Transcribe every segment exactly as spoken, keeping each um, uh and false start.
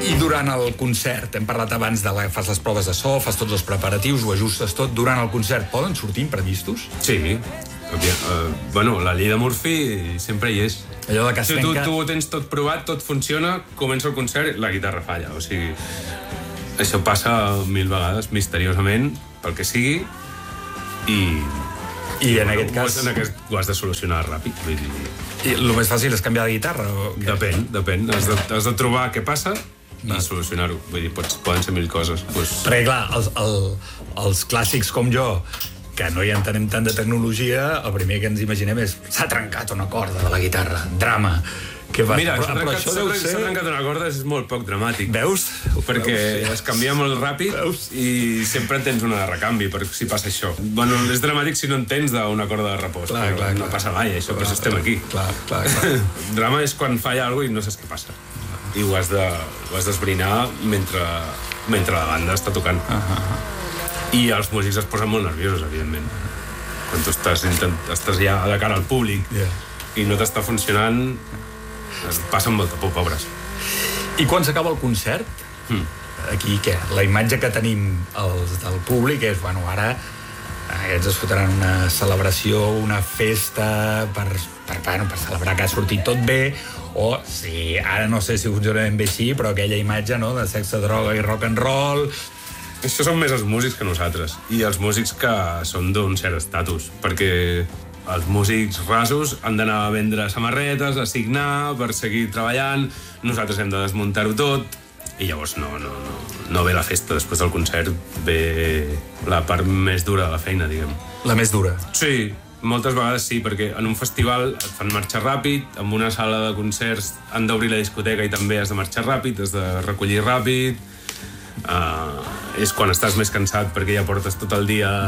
I durant el concert, hem parlat abans de la, fas les proves de so, fas tots els preparatius, ho ajustes tot. Durant el concert poden sortir imprevistos? Sí. Uh, bueno, la llei de Murphy sempre hi és. Allò de que es si tu, trenca... tu ho tens tot provat, tot funciona, comença el concert i la guitarra falla. O sigui, això passa mil vegades, misteriosament, pel que sigui, i... I en bueno, aquest cas... En aquest, ho has de solucionar ràpid. Vull dir... I el més fàcil és canviar de guitarra? O què? Depèn, depèn. Has de, has de trobar què passa i solucionar-ho. Vull dir, pots, poden ser mil coses. Pues... Perquè, clar, els, el, els clàssics com jo, que no hi entenem tant de tecnologia, el primer que ens imaginem és s'ha trencat una corda de la guitarra, drama. Què va? Mira, però, s'ha però trencat, això deu ser... trencat una corda és molt poc dramàtic. Veus? Perquè Veus? es canvia molt ràpid. Veus? I sempre en tens una de recanvi per si passa això. Bueno, és dramàtic si no en tens d'una corda de repòs. Clar, clar, no clar. passa mai, això, Clar, per això estem aquí. Clar, clar, clar. Drama és quan falla alguna cosa i no saps què passa. I ho has de, ho has d'esbrinar mentre, mentre la banda està tocant. Uh -huh. I els músics es posen molt nerviosos, evidentment. Quan tu estàs, intent, estàs ja de cara al públic yeah. i no t'està funcionant, es passen molta por, pobres. I quan s'acaba el concert, mm. aquí què? La imatge que tenim els del públic és, bueno, ara aquests es fotran una celebració, una festa per, per, bueno, per celebrar que ha sortit tot bé, o sí, ara no sé si funciona ben bé així, però aquella imatge, no?, de sexe, droga i rock and roll. Això són més els músics que nosaltres, i els músics que són d'un cert estatus, perquè els músics rasos han d'anar a vendre samarretes, a signar per seguir treballant, nosaltres hem de desmuntar-ho tot, i llavors no, no, no, no ve la festa. Després del concert ve la part més dura de la feina, diguem. La més dura? Sí, moltes vegades sí, perquè en un festival et fan marxar ràpid, en una sala de concerts han d'obrir la discoteca i també has de marxar ràpid, has de recollir ràpid. Uh, és quan estàs més cansat perquè ja portes tot el dia...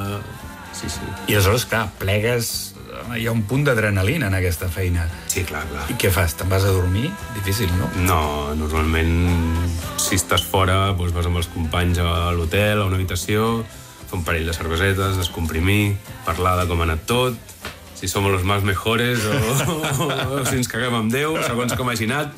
Sí, sí. I aleshores, clar, plegues... Hi ha un punt d'adrenalina en aquesta feina. Sí, clar, clar. I què fas? Te'n vas a dormir? Difícil, no? No, normalment, si estàs fora, doncs vas amb els companys a l'hotel, a una habitació, fer un parell de cervesetes, descomprimir, parlar de com ha anat tot, si som los más mejores o, o, o si ens caguem amb Déu, segons com hagi anat.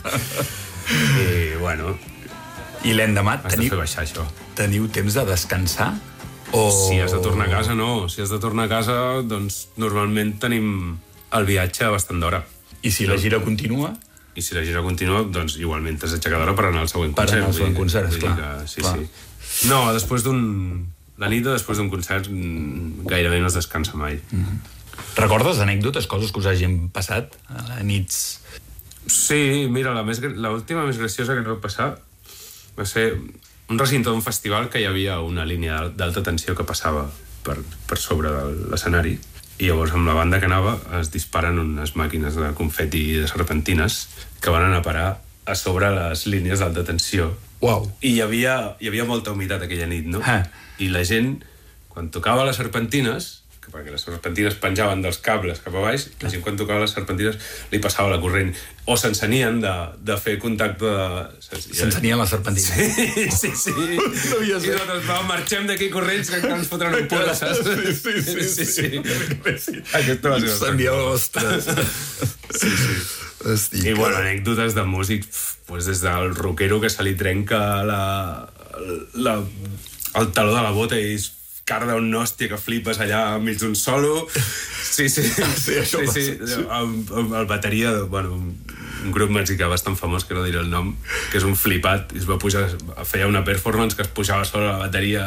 I, bueno... I l'endemà has teniu, de fer baixar això. Teniu temps de descansar? O... Si has de tornar a casa, no. Si has de tornar a casa, doncs normalment tenim el viatge bastant d'hora. I si la gira continua? I si la gira continua, doncs igualment t'has d'aixecar d'hora per anar al següent per concert. Per anar al següent concert, esclar. Que, sí, clar. Sí. No, després d'un... La nit de després d'un concert gairebé no es descansa mai. Mm-hmm. Recordes anècdotes, coses que us hagin passat a nits? Sí, mira, la més, l'última més graciosa que ens va passar va ser un recinte d'un festival que hi havia una línia d'alta tensió que passava per, per sobre de l'escenari, i llavors amb la banda que anava es disparen unes màquines de confeti i de serpentines que van anar a parar a sobre les línies d'alta tensió. Uau. I hi havia, hi havia molta humitat aquella nit, no? Ah. I la gent, quan tocava les serpentines, que perquè les serpentines penjaven dels cables cap a baix, la gent quan tocava les serpentines li passava la corrent, o s'encenien de, de fer contacte de... S'encenien les serpentines? Sí, sí, sí. No I nosaltres va, marxem d'aquí corrents que ens fotran un pura, saps? Sí, sí, sí. sí, sí. sí. Aquesta va ser S'envia, ostres. Sí, sí. Estic, I bueno, anècdotes de músic, pues, des del rockero que se li trenca la, la, el taló de la bota i es carda un hòstia que flipes allà enmig d'un solo. Sí, sí. Sí, això sí, sí. sí. El, el bateria, bueno, un grup mexicà bastant famós, que no diré el nom, que és un flipat, i es va pujar, feia una performance que es pujava sobre la bateria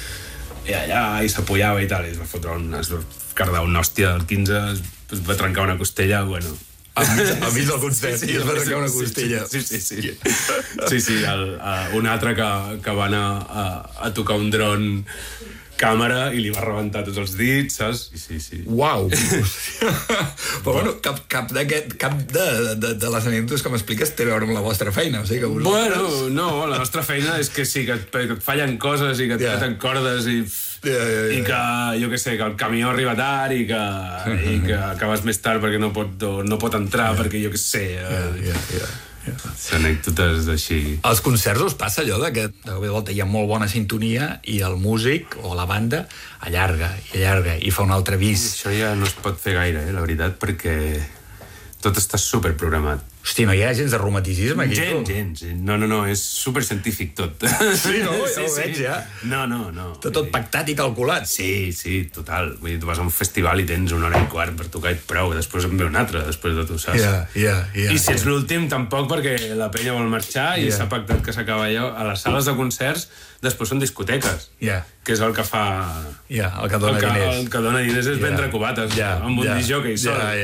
i allà, i s'apoyava i tal, i es va fotre un, es va cardar una hòstia del quinze, es va trencar una costella, bueno... Al mig del concert, sí, sí, i es va trencar una costella. Sí, sí, sí. Sí, sí, sí el, uh, un altre que, que va anar a, a tocar un dron càmera i li va rebentar tots els dits, saps? Sí, sí, sí. Uau! Però bueno, cap, cap, cap de, de, de les anècdotes que m'expliques té a veure amb la vostra feina, o sigui que vosaltres... Bueno, no, la nostra feina és que sí, que et, que et fallen coses i que et yeah. peten cordes i... Yeah, yeah, yeah. I que, jo què sé, que el camió arriba tard i que, i que acabes més tard perquè no pot, no pot entrar, yeah. perquè jo què sé... Yeah, yeah, yeah. Yeah. Anècdotes així. Als concerts us passa allò de que de cop i volta hi ha molt bona sintonia i el músic o la banda allarga i allarga i fa un altre avís. Això ja no es pot fer gaire, eh, la veritat, perquè tot està superprogramat. Hosti, no hi ha gens de romanticisme aquí. Gens, gens. No, no, no, és supercientífic tot. Sí, no? Ja ho veig, ja. No, no, no. Tot, tot pactat i calculat. Sí, sí, total. Vull dir, tu vas a un festival i tens una hora i quart per tocar i prou, després en ve un altre, després de tu, saps? Ja, ja, ja. I si ets l'últim, tampoc, perquè la penya vol marxar i s'ha pactat que s'acaba allò. A les sales de concerts, després són discoteques, que és el que fa... Ja, el que dona diners. El que dona diners és vendre cubates amb un disjockey sol.